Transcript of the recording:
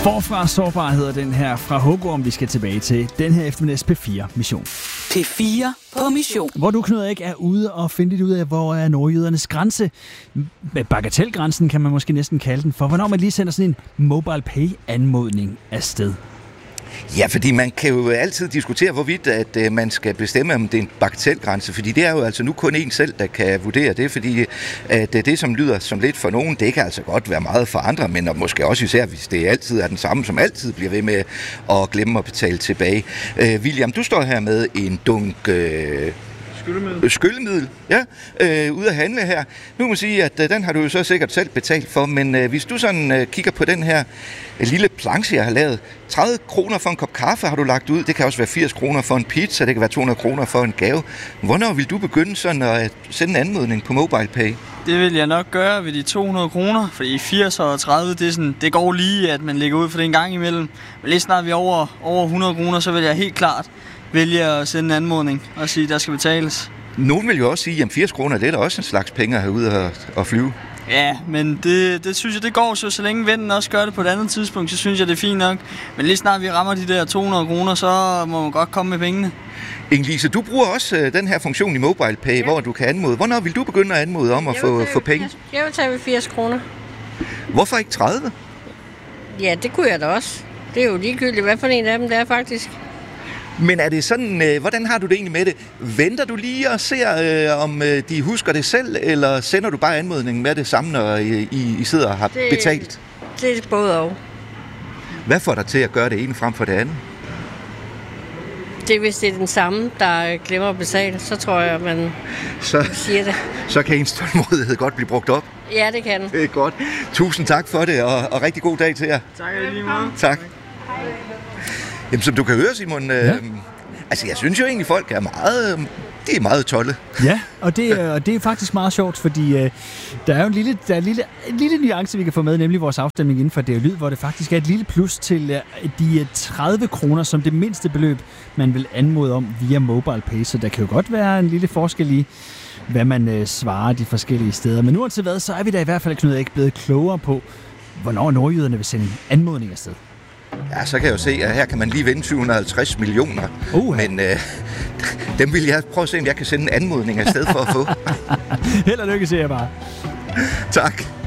Forfra sårbar hedder den her fra Hugorm, vi skal tilbage til. Den her eftermiddags P4-mission. P4 på mission. Hvor du, Knud Erik, er ude og finde lidt ud af, hvor er nordjydernes grænse. Bagatelgrænsen kan man måske næsten kalde den, for hvornår man lige sender sådan en mobile pay-anmodning afsted. Ja, fordi man kan jo altid diskutere, hvorvidt at man skal bestemme, om det er en bagatelgrænse, fordi det er jo altså nu kun en selv, der kan vurdere det, fordi at det, som lyder som lidt for nogen, det kan altså godt være meget for andre, men måske også især, hvis det altid er den samme, som altid bliver ved med at glemme at betale tilbage. William, du står her med en dunk skyllemiddel, ja, ude at handle her. Nu må man sige, at den har du jo så sikkert selv betalt for, men hvis du sådan kigger på den her lille planche, jeg har lavet, 30 kroner for en kop kaffe har du lagt ud, det kan også være 80 kroner for en pizza, det kan være 200 kroner for en gave. Hvornår vil du begynde sådan at sende en anmodning på MobilePay? Det vil jeg nok gøre ved de 200 kroner, fordi 80 og 30, det går lige, at man lægger ud for det en gang imellem. Men lige snart vi er over 100 kroner, så vil jeg helt klart vælge at sende en anmodning og sige, at der skal betales. Nogen vil jo også sige, at 80 kroner, det er da også en slags penge at have ude og flyve. Ja, men det synes jeg, det går så længe vennen også gør det på et andet tidspunkt, så synes jeg, det er fint nok. Men lige snart vi rammer de der 200 kroner, så må man godt komme med pengene. Inge-Lise, du bruger også den her funktion i MobilePay, hvor du kan anmode. Hvornår vil du begynde at anmode om at få penge? Jeg vil tage ved 80 kroner. Hvorfor ikke 30? Ja, det kunne jeg da også. Det er jo ligegyldigt, hvad for en af dem det er faktisk. Men er det sådan, hvordan har du det egentlig med det? Venter du lige og ser, om de husker det selv, eller sender du bare anmodningen med det samme, når I sidder og har betalt? Det er både og. Hvad får dig til at gøre det ene frem for det andet? Det er, hvis det er den samme, der glemmer at betale, så tror jeg, man siger det. Så kan ens tålmodighed godt blive brugt op? Ja, det kan. Det er godt. Tusind tak for det, og rigtig god dag til jer. Tak lige meget. Tak. Jamen, som du kan høre, Simon, altså jeg synes jo egentlig, folk er meget tolle. Ja, og det er faktisk meget sjovt, fordi der er jo en lille nuance, vi kan få med, nemlig vores afstemning inden for det lyd, hvor det faktisk er et lille plus til de 30 kroner som det mindste beløb, man vil anmode om via MobilePay. Så der kan jo godt være en lille forskel i, hvad man svarer de forskellige steder. Men uanset hvad, så er vi da i hvert fald, Knud, ikke blevet klogere på, hvornår nordjyderne vil sende en anmodning afsted. Ja, så kan jeg jo se, at her kan man lige vinde 750 millioner. Men dem vil jeg prøve at se, om jeg kan sende en anmodning afsted for at få. Held og lykke, siger jeg bare. Tak.